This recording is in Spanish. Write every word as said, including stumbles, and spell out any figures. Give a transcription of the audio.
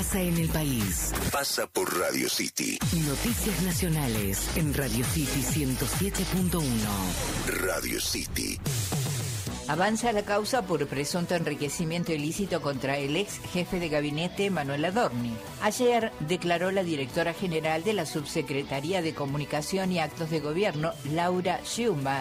pasa en el país. Pasa por Radio City. Noticias nacionales en Radio City ciento siete punto uno. Radio City. Avanza la causa por presunto enriquecimiento ilícito contra el ex jefe de gabinete Manuel Adorni. Ayer declaró la directora general de la Subsecretaría de Comunicación y Actos de Gobierno, Laura Schiuma,